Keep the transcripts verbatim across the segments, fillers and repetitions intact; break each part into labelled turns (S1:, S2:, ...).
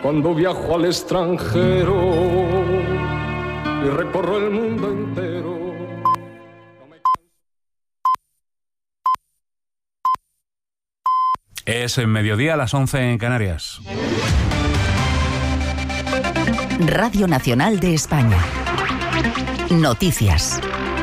S1: cuando viajo al extranjero y recorro el mundo entero.
S2: Es en mediodía a las once en Canarias.
S3: Radio Nacional de España. Noticias.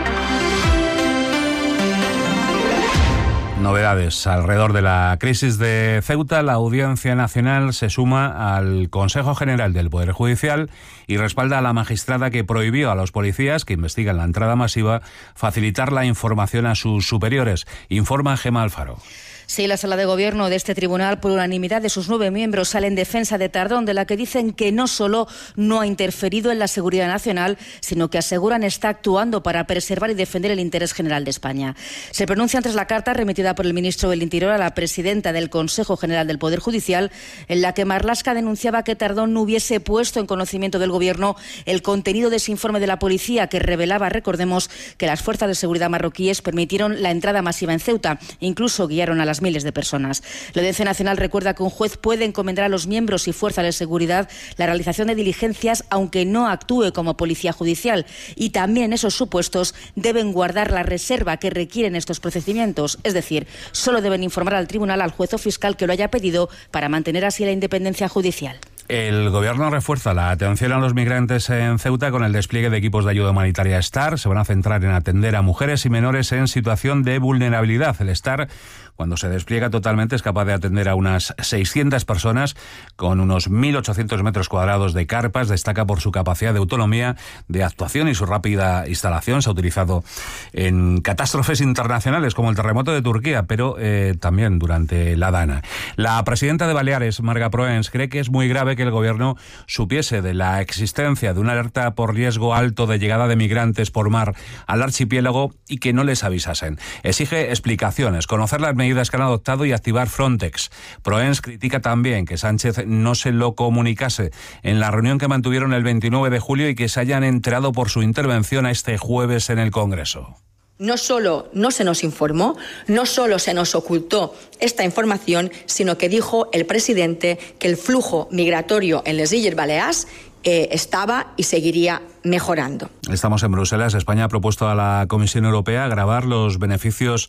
S2: Novedades alrededor de la crisis de Ceuta. La Audiencia Nacional se suma al Consejo General del Poder Judicial y respalda a la magistrada que prohibió a los policías que investigan la entrada masiva facilitar la información a sus superiores. Informa Gemma Alfaro.
S4: Sí, la sala de gobierno de este tribunal, por unanimidad de sus nueve miembros, sale en defensa de Tardón, de la que dicen que no solo no ha interferido en la seguridad nacional, sino que aseguran está actuando para preservar y defender el interés general de España. Se pronuncian tras la carta remitida por el ministro del Interior a la presidenta del Consejo General del Poder Judicial, en la que Marlaska denunciaba que Tardón no hubiese puesto en conocimiento del gobierno el contenido de ese informe de la policía que revelaba, recordemos, que las fuerzas de seguridad marroquíes permitieron la entrada masiva en Ceuta, incluso guiaron a las miles de personas. La Audiencia Nacional recuerda que un juez puede encomendar a los miembros y fuerzas de seguridad la realización de diligencias aunque no actúe como policía judicial, y también esos supuestos deben guardar la reserva que requieren estos procedimientos, es decir, solo deben informar al tribunal, al juez o fiscal que lo haya pedido, para mantener así la independencia judicial.
S2: El Gobierno refuerza la atención a los migrantes en Ceuta con el despliegue de equipos de ayuda humanitaria STAR. Se van a centrar en atender a mujeres y menores en situación de vulnerabilidad. El STAR, cuando se despliega totalmente, es capaz de atender a unas seiscientas personas con unos mil ochocientos metros cuadrados de carpas. Destaca por su capacidad de autonomía, de actuación y su rápida instalación. Se ha utilizado en catástrofes internacionales como el terremoto de Turquía, pero eh, también durante la Dana. La presidenta de Baleares, Marga Proens, cree que es muy grave que el Gobierno supiese de la existencia de una alerta por riesgo alto de llegada de migrantes por mar al archipiélago y que no les avisasen. Exige explicaciones, conocer las medidas que han adoptado y activar Frontex. Proens critica también que Sánchez no se lo comunicase en la reunión que mantuvieron el veintinueve de julio y que se hayan enterado por su intervención a este jueves en el Congreso.
S5: No solo no se nos informó, no solo se nos ocultó esta información, sino que dijo el presidente que el flujo migratorio en les Illes Balears eh, estaba y seguiría mejorando.
S2: Estamos en Bruselas. España ha propuesto a la Comisión Europea gravar los beneficios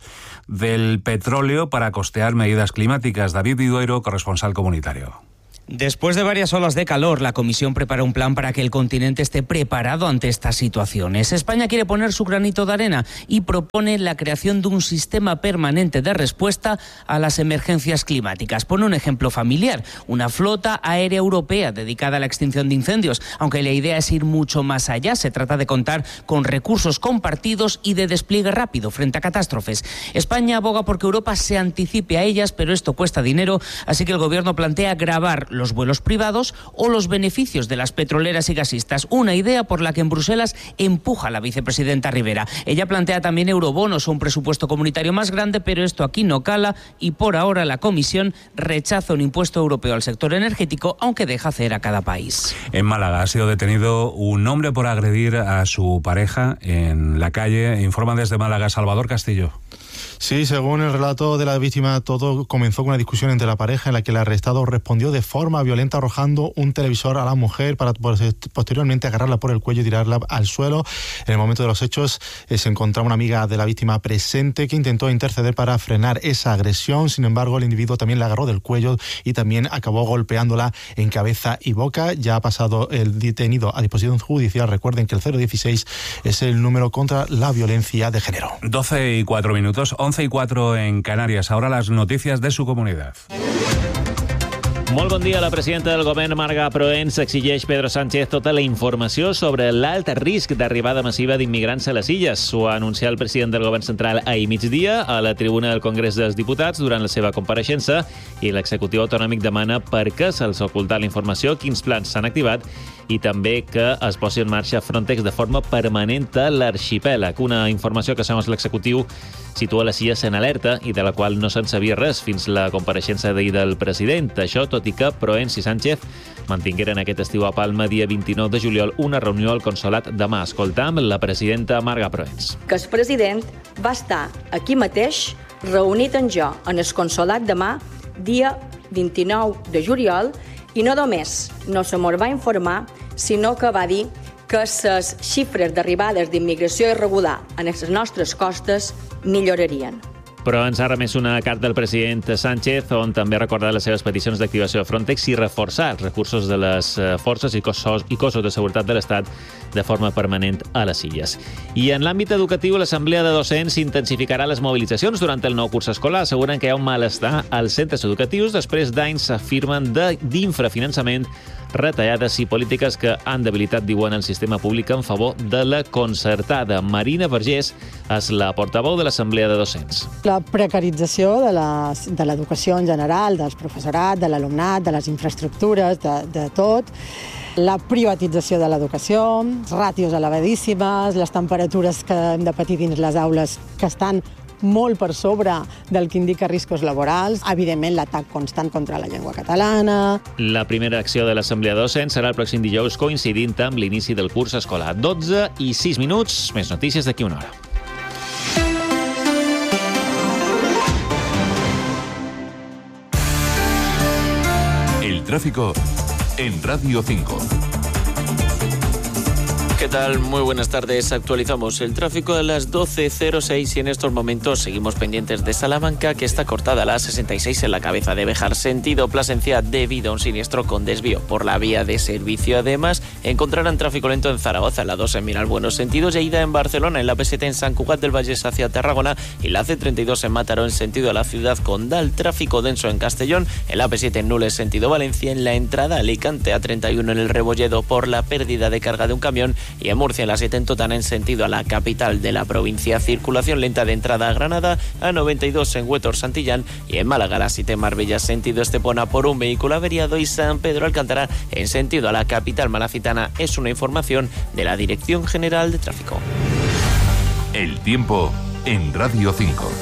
S2: del petróleo para costear medidas climáticas. David Vidueiro, corresponsal comunitario.
S6: Después de varias olas de calor, la Comisión prepara un plan para que el continente esté preparado ante estas situaciones. España quiere poner su granito de arena y propone la creación de un sistema permanente de respuesta a las emergencias climáticas. Pone un ejemplo familiar, una flota aérea europea dedicada a la extinción de incendios, aunque la idea es ir mucho más allá. Se trata de contar con recursos compartidos y de despliegue rápido frente a catástrofes. España aboga porque Europa se anticipe a ellas, pero esto cuesta dinero, así que el Gobierno plantea gravar los vuelos privados o los beneficios de las petroleras y gasistas, una idea por la que en Bruselas empuja la vicepresidenta Rivera. Ella plantea también eurobonos o un presupuesto comunitario más grande, pero esto aquí no cala y por ahora la Comisión rechaza un impuesto europeo al sector energético, aunque deja hacer a cada país.
S2: En Málaga ha sido detenido un hombre por agredir a su pareja en la calle. Informa desde Málaga Salvador Castillo.
S7: Sí, según el relato de la víctima, todo comenzó con una discusión entre la pareja en la que el arrestado respondió de forma violenta arrojando un televisor a la mujer para posteriormente agarrarla por el cuello y tirarla al suelo. En el momento de los hechos eh, se encontraba una amiga de la víctima presente que intentó interceder para frenar esa agresión. Sin embargo, el individuo también la agarró del cuello y también acabó golpeándola en cabeza y boca. Ya ha pasado el detenido a disposición judicial. Recuerden que el cero dieciséis es el número contra la violencia de género.
S2: doce y cuatro minutos. once y cuatro en Canarias. Ahora las noticias de su comunidad.
S8: Molt bon dia. La presidenta del govern, Marga Proens, exigeix Pedro Sánchez tota la informació sobre l'alt risc d'arribada massiva d'immigrants a les illes. Ho ha anunciat el president del govern central ahir migdia a la tribuna del Congrés dels Diputats durant la seva compareixença i l'executiu autonòmic demana per què se'ls ha ocultat la informació, quins plans s'han activat i també que es posi en marxa Frontex de forma permanent a l'arxipèlag. Una informació que, segons l'executiu, situa les illes en alerta i de la qual no se'n sabia res fins la compareixença d'ahir del president. Això, tot i que Proens i Sánchez mantingueren aquest estiu a Palma, dia vint-i-nou de juliol, una reunió al consolat demà. Escoltam la presidenta Marga Proens.
S5: Que el president va estar aquí mateix, reunit amb jo en el consolat demà, dia vint-i-nou de juliol, I no només no se mos va informar, sinó que va dir que les xifres d'arribades d'immigració irregular en les nostres costes millorarien.
S8: Però ens ha remès una carta del president Sánchez on també ha recordat les seves peticions d'activació de Frontex i reforçar els recursos de les forces i cossos, i cossos de seguretat de l'Estat de forma permanent a les illes. I en l'àmbit educatiu, l'Assemblea de Docents intensificarà les mobilitzacions durant el nou curs escolar. Asseguren que hi ha un malestar als centres educatius després d'anys, afirmen, d'infrafinançament, retallades i polítiques que han debilitat, diuen, el sistema públic en favor de la concertada. Marina Vergés és la portaveu de l'Assemblea de Docents.
S9: La precarització de l'educació en general, dels professorat, de l'alumnat, de les infraestructures, de, de tot, la privatització de l'educació, ràtios elevadíssimes, les temperatures que hem de patir dins les aules que estan molt per sobre del que indica riscos laborals, evidentment l'atac constant contra la llengua catalana.
S8: La primera acció de l'Assemblea de Docents serà el pròxim dijous, coincidint amb l'inici del curs escolar. dotze i sis minuts, més notícies d'aquí una hora.
S10: El tráfico en Radio cinco.
S11: ¿Qué tal? Muy buenas tardes. Actualizamos el tráfico a las doce cero seis y en estos momentos seguimos pendientes de Salamanca, que está cortada la A sesenta y seis en la cabeza de Béjar, sentido Plasencia, debido a un siniestro con desvío por la vía de servicio. Además, encontrarán tráfico lento en Zaragoza, la dos en Miralbuenos, sentido Lleida en Barcelona, en la P siete en Sant Cugat del Vallès hacia Tarragona y la C treinta y dos en Mataró en sentido a la ciudad condal. Tráfico denso en Castellón, en la P siete en Nules sentido Valencia, en la entrada a Alicante, A treinta y uno en el Rebolledo por la pérdida de carga de un camión, y en Murcia en la siete en Totana en sentido a la capital de la provincia. Circulación lenta de entrada a Granada, A noventa y dos en Huétor Santillán, y en Málaga la siete en Marbella sentido Estepona por un vehículo averiado, y San Pedro Alcántara en sentido a la capital malacitana. Es una información de la Dirección General de Tráfico.
S10: El tiempo en Radio cinco.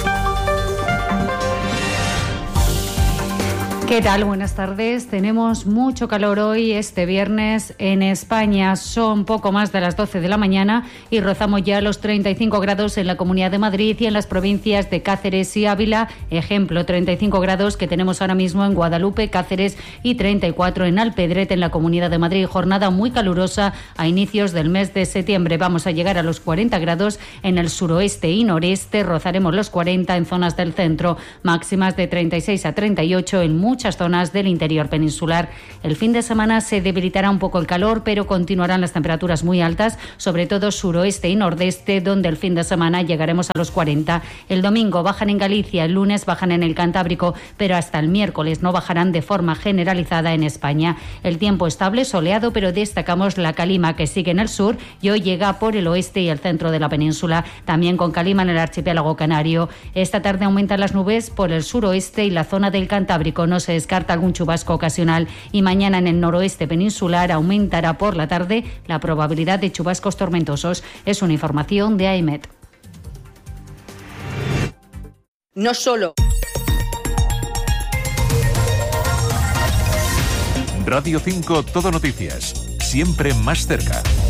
S12: ¿Qué tal? Buenas tardes. Tenemos mucho calor hoy, este viernes. En España son poco más de las doce de la mañana y rozamos ya los treinta y cinco grados en la Comunidad de Madrid y en las provincias de Cáceres y Ávila. Ejemplo, treinta y cinco grados que tenemos ahora mismo en Guadalupe, Cáceres, y treinta y cuatro en Alpedrete, en la Comunidad de Madrid. Jornada muy calurosa a inicios del mes de septiembre. Vamos a llegar a los cuarenta grados en el suroeste y noreste. Rozaremos los cuarenta en zonas del centro. Máximas de treinta y seis a treinta y ocho en muchas zonas del interior peninsular. El fin de semana se debilitará un poco el calor, pero continuarán las temperaturas muy altas, sobre todo suroeste y nordeste, donde el fin de semana llegaremos a los cuarenta. El domingo bajan en Galicia, el lunes bajan en el Cantábrico, pero hasta el miércoles no bajarán de forma generalizada en España. El tiempo estable, soleado, pero destacamos la calima que sigue en el sur y hoy llega por el oeste y el centro de la península, también con calima en el archipiélago canario. Esta tarde aumentan las nubes por el suroeste y la zona del Cantábrico. No se descarta algún chubasco ocasional, y mañana en el noroeste peninsular aumentará por la tarde la probabilidad de chubascos tormentosos. Es una información de AEMET.
S5: No solo.
S10: Radio cinco, Todo Noticias, siempre más cerca.